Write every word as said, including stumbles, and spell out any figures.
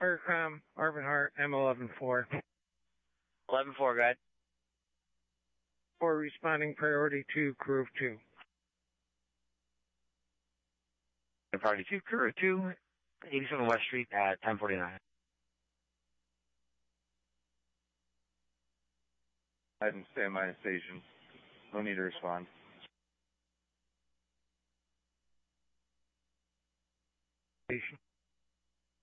Firecom, Arvin Hart, M eleven four. eleven four, go ahead. four responding priority two, crew of two. Priority two, crew of two, eighty-seven West Street at ten forty-nine. Item standby station. No need to respond. Station.